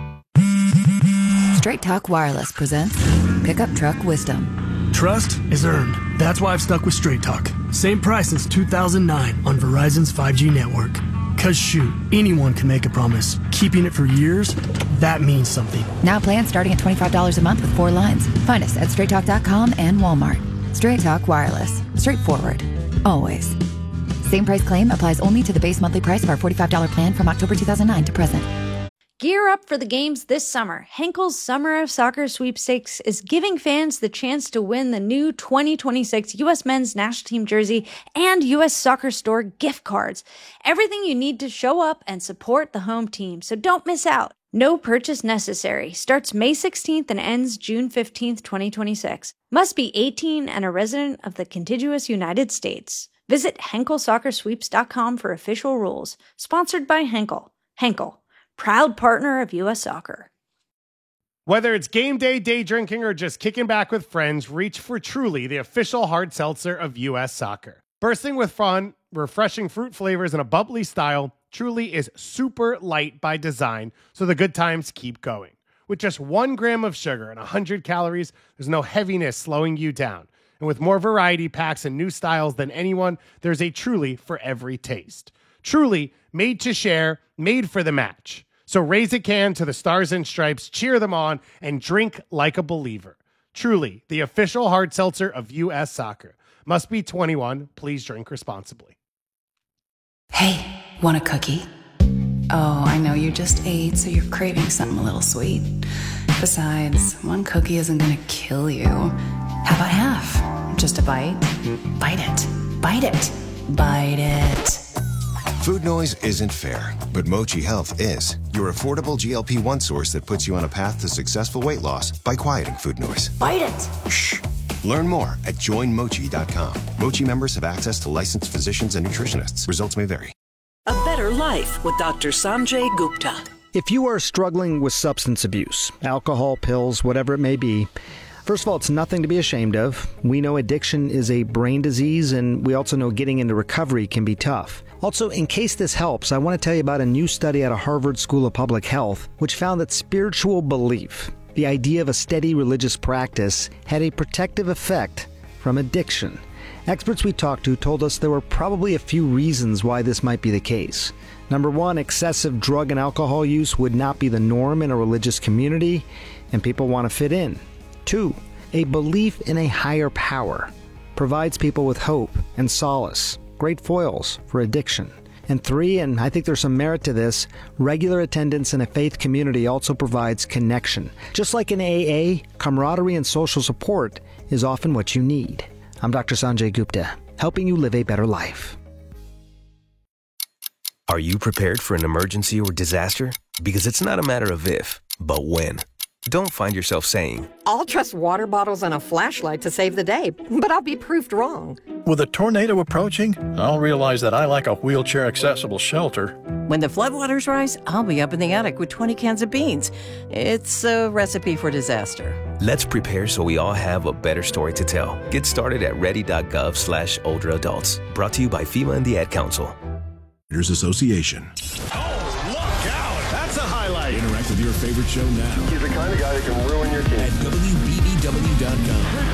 Straight Talk Wireless presents Pickup Truck Wisdom. Trust is earned. That's why I've stuck with Straight Talk. Same price since 2009 on Verizon's 5G network. Cause shoot, anyone can make a promise. Keeping it for years, that means something. Now plans starting at $25 a month with 4 lines. Find us at straighttalk.com and Walmart. Straight Talk Wireless. Straightforward. Always. Same price claim applies only to the base monthly price of our $45 plan from October 2009 to present. Gear up for the games this summer. Henkel's Summer of Soccer Sweepstakes is giving fans the chance to win the new 2026 U.S. Men's National Team jersey and U.S. Soccer Store gift cards. Everything you need to show up and support the home team, so don't miss out. No purchase necessary. Starts May 16th and ends June 15th, 2026. Must be 18 and a resident of the contiguous United States. Visit HenkelSoccerSweeps.com for official rules. Sponsored by Henkel. Henkel, proud partner of U.S. Soccer. Whether it's game day, day drinking, or just kicking back with friends, reach for Truly, the official hard seltzer of U.S. Soccer. Bursting with fun, refreshing fruit flavors, and a bubbly style, Truly is super light by design, so the good times keep going. With just 1 gram of sugar and 100 calories, there's no heaviness slowing you down. And with more variety packs and new styles than anyone, there's a Truly for every taste. Truly, made to share, made for the match. So raise a can to the Stars and Stripes, cheer them on, and drink like a believer. Truly, the official hard seltzer of U.S. Soccer. Must be 21. Please drink responsibly. Hey, want a cookie? Oh, I know you just ate, so you're craving something a little sweet. Besides, 1 cookie isn't gonna kill you. How about half? Just a bite? Bite it. Bite it. Bite it. Food noise isn't fair, but Mochi Health is. Your affordable GLP-1 source that puts you on a path to successful weight loss by quieting food noise. Bite it! Shh. Learn more at joinmochi.com. Mochi members have access to licensed physicians and nutritionists. Results may vary. A better life with Dr. Sanjay Gupta. If you are struggling with substance abuse, alcohol, pills, whatever it may be, first of all, it's nothing to be ashamed of. We know addiction is a brain disease, and we also know getting into recovery can be tough. Also, in case this helps, I want to tell you about a new study out of Harvard School of Public Health, which found that spiritual belief, the idea of a steady religious practice, had a protective effect from addiction. Experts we talked to told us there were probably a few reasons why this might be the case. Number 1, excessive drug and alcohol use would not be the norm in a religious community, and people want to fit in. 2, a belief in a higher power provides people with hope and solace, great foils for addiction. And 3, and I think there's some merit to this, regular attendance in a faith community also provides connection. Just like in AA, camaraderie and social support is often what you need. I'm Dr. Sanjay Gupta, helping you live a better life. Are you prepared for an emergency or disaster? Because it's not a matter of if, but when. Don't find yourself saying, I'll trust water bottles and a flashlight to save the day, but I'll be proved wrong. With a tornado approaching, I'll realize that I lack a wheelchair-accessible shelter. When the floodwaters rise, I'll be up in the attic with 20 cans of beans. It's a recipe for disaster. Let's prepare so we all have a better story to tell. Get started at ready.gov/older adults. Brought to you by FEMA and the Ad Council. Association. Oh, look out! That's a highlight. Interact with your favorite show now. He's the kind of guy that can ruin your team. At WBBW.com.